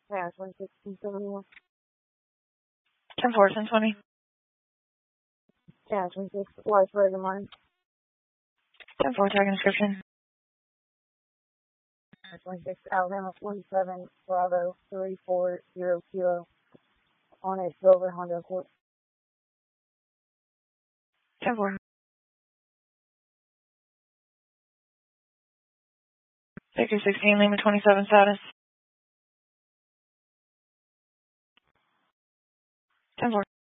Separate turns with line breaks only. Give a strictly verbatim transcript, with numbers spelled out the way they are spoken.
Yeah, twenty-six, seventy-one.
ten four, ten twenty.
Yeah, twenty-six, Whitesburg in line.
ten four, tagging description.
twenty-six, Alabama, forty-seven, Bravo, three four zero kilo. On a silver Honda Accord.
ten four. Victor sixteen, Lima twenty-seven status. ten four.